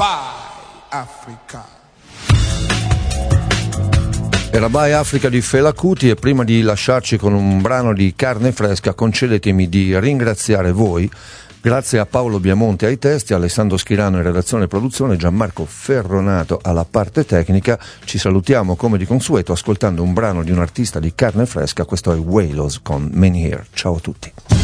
Bye Africa. Era Bye Africa di Fela Kuti, e prima di lasciarci con un brano di carne fresca concedetemi di ringraziare voi. Grazie a Paolo Biamonte ai testi, Alessandro Schirano in redazione e produzione, Gianmarco Ferronato alla parte tecnica. Ci salutiamo come di consueto ascoltando un brano di un artista di carne fresca. Questo è Wailers con Many Here. Ciao a tutti.